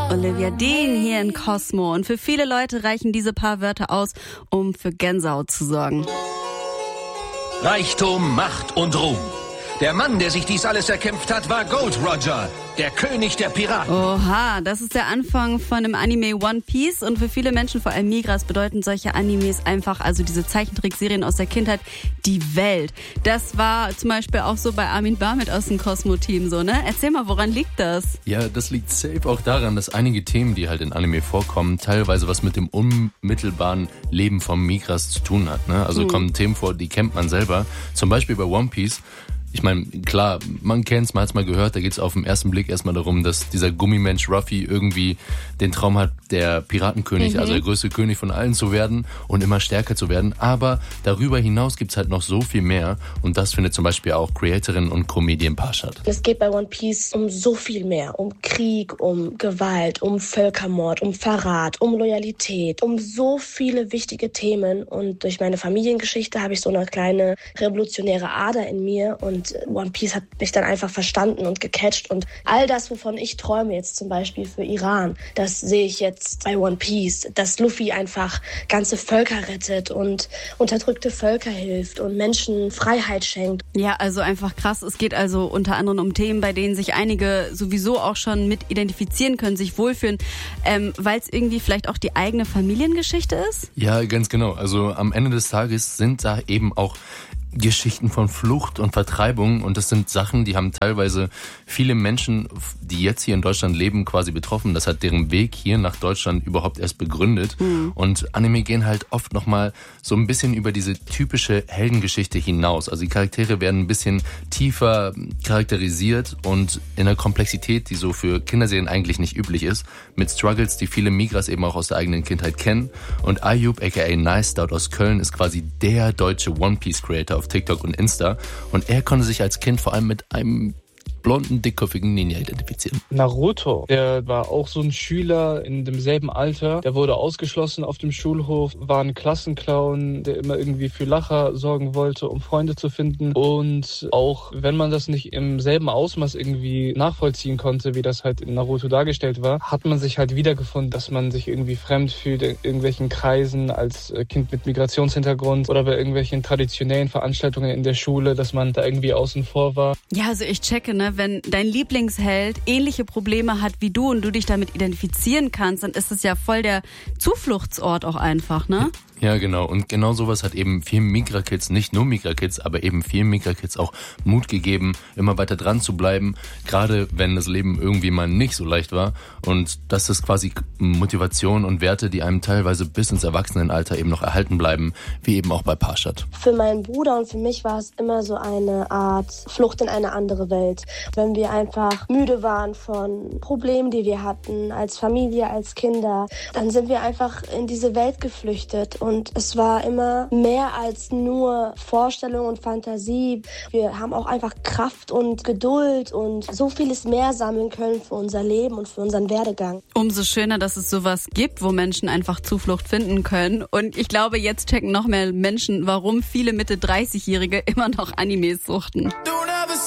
Olivia Dean hier in Cosmo. Und für viele Leute reichen diese paar Wörter aus, um für Gänsehaut zu sorgen. Reichtum, Macht und Ruhm. Der Mann, der sich dies alles erkämpft hat, war Gold Roger, der König der Piraten. Oha, das ist der Anfang von dem Anime One Piece. Und für viele Menschen, vor allem Migras, bedeuten solche Animes einfach, also diese Zeichentrickserien aus der Kindheit, die Welt. Das war zum Beispiel auch so bei Armin Bamit aus dem Cosmo-Team so, ne? Erzähl mal, woran liegt das? Ja, das liegt safe auch daran, dass einige Themen, die halt in Anime vorkommen, teilweise was mit dem unmittelbaren Leben vom Migras zu tun hat, ne? Also kommen Themen vor, die kennt man selber. Zum Beispiel bei One Piece. Ich meine, klar, man kennt's, man hat's mal gehört, da geht's auf den ersten Blick erstmal darum, dass dieser Gummimensch Ruffy irgendwie den Traum hat, der Piratenkönig, also der größte König von allen zu werden und immer stärker zu werden. Aber darüber hinaus gibt's halt noch so viel mehr und das findet zum Beispiel auch Creatorin und Comedian Parshad. Es geht bei One Piece um so viel mehr, um Krieg, um Gewalt, um Völkermord, um Verrat, um Loyalität, um so viele wichtige Themen und durch meine Familiengeschichte habe ich so eine kleine revolutionäre Ader in mir und One Piece hat mich dann einfach verstanden und gecatcht. Und all das, wovon ich träume jetzt zum Beispiel für Iran, das sehe ich jetzt bei One Piece. Dass Luffy einfach ganze Völker rettet und unterdrückte Völker hilft und Menschen Freiheit schenkt. Ja, also einfach krass. Es geht also unter anderem um Themen, bei denen sich einige sowieso auch schon mit identifizieren können, sich wohlfühlen, weil es irgendwie vielleicht auch die eigene Familiengeschichte ist? Ja, ganz genau. Also am Ende des Tages sind da eben auch Geschichten von Flucht und Vertreibung und das sind Sachen, die haben teilweise viele Menschen, die jetzt hier in Deutschland leben, quasi betroffen. Das hat deren Weg hier nach Deutschland überhaupt erst begründet und Anime gehen halt oft nochmal so ein bisschen über diese typische Heldengeschichte hinaus. Also die Charaktere werden ein bisschen tiefer charakterisiert und in einer Komplexität, die so für Kinderserien eigentlich nicht üblich ist, mit Struggles, die viele Migras eben auch aus der eigenen Kindheit kennen und Ayub aka Nice Stout aus Köln ist quasi der deutsche One Piece Creator auf TikTok und Insta und er konnte sich als Kind vor allem mit einem blonden, dickköpfigen Ninja identifizieren. Naruto, der war auch so ein Schüler in demselben Alter. Der wurde ausgeschlossen auf dem Schulhof, war ein Klassenclown, der immer irgendwie für Lacher sorgen wollte, um Freunde zu finden. Und auch wenn man das nicht im selben Ausmaß irgendwie nachvollziehen konnte, wie das halt in Naruto dargestellt war, hat man sich halt wiedergefunden, dass man sich irgendwie fremd fühlt in irgendwelchen Kreisen als Kind mit Migrationshintergrund oder bei irgendwelchen traditionellen Veranstaltungen in der Schule, dass man da irgendwie außen vor war. Ja, also ich checke, ne? Wenn dein Lieblingsheld ähnliche Probleme hat wie du und du dich damit identifizieren kannst, dann ist es ja voll der Zufluchtsort auch einfach, ne? Ja, genau. Und genau sowas hat eben vielen Migra-Kids, nicht nur Migra-Kids, aber eben vielen Migra-Kids auch Mut gegeben, immer weiter dran zu bleiben, gerade wenn das Leben irgendwie mal nicht so leicht war. Und das ist quasi Motivation und Werte, die einem teilweise bis ins Erwachsenenalter eben noch erhalten bleiben, wie eben auch bei Parshad. Für meinen Bruder und für mich war es immer so eine Art Flucht in eine andere Welt. Wenn wir einfach müde waren von Problemen, die wir hatten, als Familie, als Kinder, dann sind wir einfach in diese Welt geflüchtet. Und es war immer mehr als nur Vorstellung und Fantasie. Wir haben auch einfach Kraft und Geduld und so vieles mehr sammeln können für unser Leben und für unseren Werdegang. Umso schöner, dass es sowas gibt, wo Menschen einfach Zuflucht finden können. Und ich glaube, jetzt checken noch mehr Menschen, warum viele Mitte-30-Jährige immer noch Animes suchten.